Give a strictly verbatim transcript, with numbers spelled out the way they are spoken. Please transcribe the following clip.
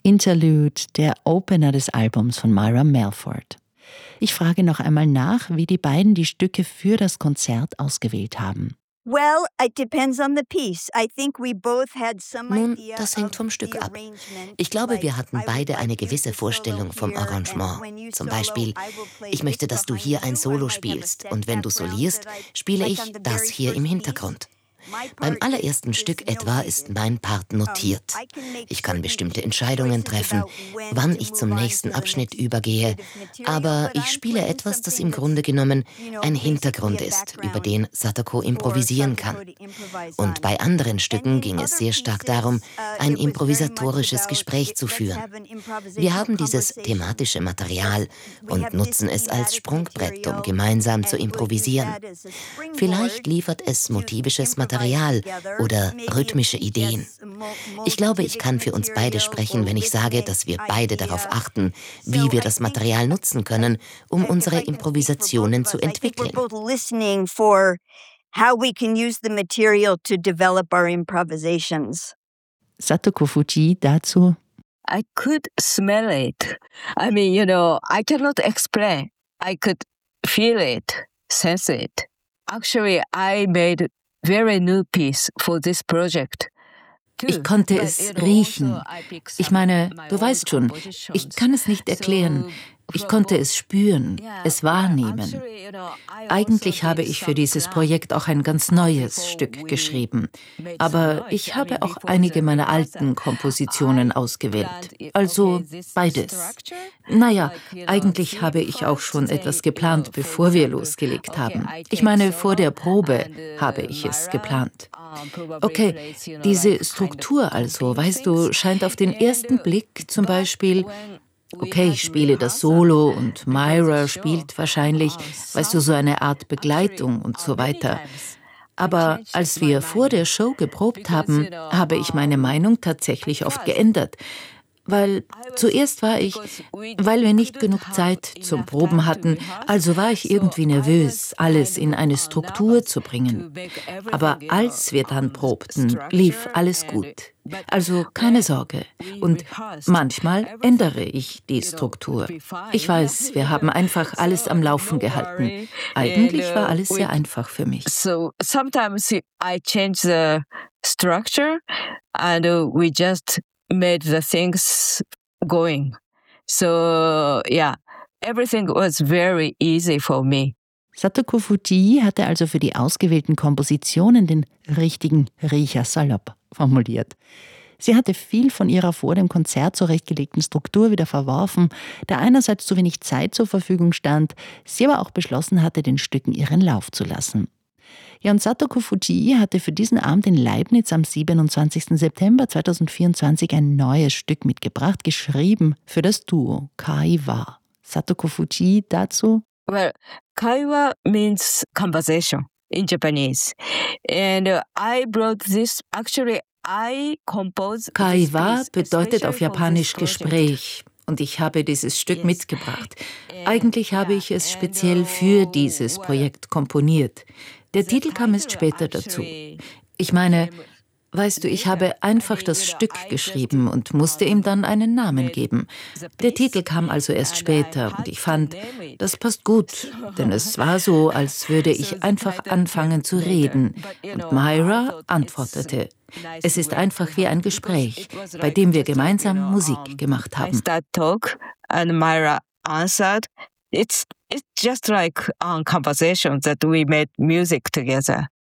Interlude, der Opener des Albums von Myra Melford. Ich frage noch einmal nach, wie die beiden die Stücke für das Konzert ausgewählt haben. Well, it depends on the piece. I think we both had some Nun, idea das hängt of vom Stück the ab. arrangement. Ich glaube, wir Like, hatten I would beide like eine you to gewisse solo Vorstellung vom here, and Arrangement. when you Zum solo, Beispiel, I will play ich möchte, this dass du behind hier you, ein or I Solo might have a spielst set und wenn du background solierst, that I- spiele like ich on the das very hier im first Hintergrund. My Beim part allerersten is- Stück is etwa notated. ist mein Part notiert. Um, I can make Ich kann certain bestimmte Entscheidungen choices treffen, about when wann to ich move zum on nächsten to the Abschnitt next übergehe, bit of material, aber but ich I'm spiele playing etwas, das something im that's, Grunde genommen you know, ein basically a Hintergrund ist, über background den Satoko for improvisieren Satoko kann. to improvise Und on. bei anderen And Stücken in ging es other sehr stark pieces, darum, uh, ein it was very much improvisatorisches about, Gespräch zu let's führen. have an Wir improvisational haben dieses conversation. thematische Material Let's- we und have nutzen es als thematic Sprungbrett, um material, gemeinsam zu and we'll use improvisieren. that as a springboard Vielleicht liefert es to motivisches improvise Material together. oder Maybe it rhythmische Ideen. suggests mo- Ich glaube, ich motivic kann für uns beide material sprechen, or wenn ich sage, rhythmic dass wir beide idea. darauf achten, So wie wir I das think- Material nutzen können, um If unsere I can speak for both Improvisationen of zu us, I think entwickeln. we're both listening for how we can use the material to develop our improvisations. Satoko Fujii dazu: I could smell it. I mean, you know, I cannot explain. I could feel it, sense it. Actually, I made very new piece for this project. too. Ich konnte But, es you know, riechen. also I picked Ich some meine, my du own weißt schon, ich compositions. kann es nicht erklären. So, Ich from konnte both- es spüren, Yeah, es yeah, wahrnehmen. actually, you know, I Eigentlich also habe did ich für some dieses plan Projekt auch ein ganz neues before Stück we geschrieben. made some Aber noise. ich I habe mean, auch before einige the meiner rehearsal, alten Kompositionen I ausgewählt. planned it, Also okay, this beides. structure, Naja, like, you know, eigentlich theme habe ich auch first, schon then, etwas you geplant, know, for bevor wir example, losgelegt okay, haben. I Ich take meine, vor der solo Probe and, uh, habe ich es Myra, geplant. um, probably Okay, plays, you know, diese like kind Struktur of also, comping weißt du, things. scheint auf den And, ersten uh, Blick zum but Beispiel, when we okay, had ich spiele das rehearsal Solo und before the Myra show, spielt wahrscheinlich, uh, weißt du, so eine Art Begleitung actually, und uh, so many weiter. times I Aber changed als my wir vor mind. der Show geprobt Because, haben, you know, habe ich meine um, Meinung tatsächlich at oft first, geändert. Weil I was- zuerst war ich, because we weil wir nicht couldn't genug have Zeit zum enough Proben time to hatten, rehearse. also war ich So irgendwie I nervös, was alles kind in of, eine uh, Struktur nervous zu bringen. to make everything, Aber you know, als wir dann um, probten, lief structure alles and- gut. but Also keine when Sorge. we Und rehearsed, manchmal everything, ändere ich die you know, Struktur. would be fine. Ich weiß, wir haben einfach alles So, am Laufen no gehalten. worry. Eigentlich And, war uh, alles sehr we- einfach für mich. So sometimes I change the structure and uh, we just made the things going. So yeah, everything was very easy for me. Satoko Fujii hatte also für die ausgewählten Kompositionen den richtigen Riecher salopp formuliert. Sie hatte viel von ihrer vor dem Konzert zurechtgelegten Struktur wieder verworfen, da einerseits zu wenig Zeit zur Verfügung stand, sie aber auch beschlossen hatte, den Stücken ihren Lauf zu lassen. Ja, und Satoko Fujii hatte für diesen Abend in Leibniz am siebenundzwanzigsten September zweitausendvierundzwanzig ein neues Stück mitgebracht, geschrieben für das Duo Kaiwa. Satoko Fujii dazu: Well, kaiwa means conversation in Japanese. And uh, I brought this, actually I composed this Kaiwa piece bedeutet auf especially for Japanisch this project. Gespräch. Und ich habe dieses Stück Yes. mitgebracht. And, Eigentlich habe yeah, ich es and, speziell uh, für dieses well, Projekt komponiert. Der the Titel kam erst title später dazu. actually Ich meine, came weißt du, ich later. habe einfach I mean, das you know, Stück I just, geschrieben und musste um, ihm dann einen Namen made geben. the Der piece Titel kam also erst and I später und had ich to fand, name it. das passt gut, denn es war so, als würde So ich the einfach title anfangen came zu later. reden. But, you Und know, I Myra thought antwortete. it's nice Es ist way einfach to wie have- ein because Gespräch, it was bei like dem wir just like, gemeinsam you know, Musik um, gemacht I haben. start talk and Myra answered. It's it's just like a conversation that we made music together.